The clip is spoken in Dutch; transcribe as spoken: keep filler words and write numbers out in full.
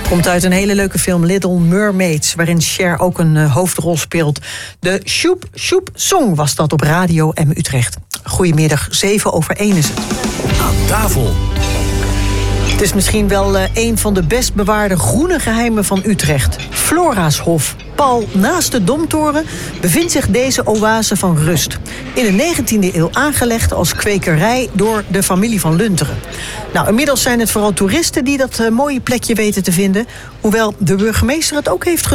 Komt uit een hele leuke film Little Mermaids, waarin Cher ook een uh, hoofdrol speelt. De Sjoep Sjoep Song was dat op Radio M Utrecht. Goedemiddag, zeven over één is het. Aan tafel. Het is misschien wel uh, een van de best bewaarde groene geheimen van Utrecht. Floraashof. Pal naast de Domtoren bevindt zich deze oase van rust. In de negentiende eeuw aangelegd als kwekerij door de familie van Lunteren. Nou, inmiddels zijn het vooral toeristen die dat uh, mooie plekje weten te vinden. Hoewel de burgemeester het ook heeft gedaan.